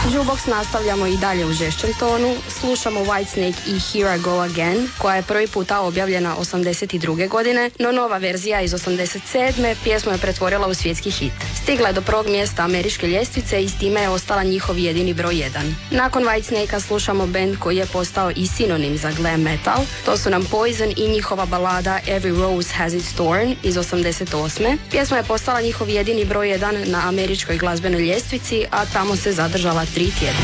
Jukebox nastavljamo i dalje u žešćem tonu. Slušamo Whitesnake i Here I Go Again, koja je prvi puta objavljena 82. godine, no nova verzija iz 87. pjesmu je pretvorila u svjetski hit. Stigla je do prvog mjesta američke ljestvice i s time je ostala njihov jedini broj 1. Nakon Whitesnakea slušamo band koji je postao i sinonim za glam metal. To su nam Poison i njihova balada Every Rose Has Its Thorn iz 88. Pjesma je postala njihov jedini broj 1 na američkoj glazbenoj ljestvici, a tamo se zadržala 3 tjedna.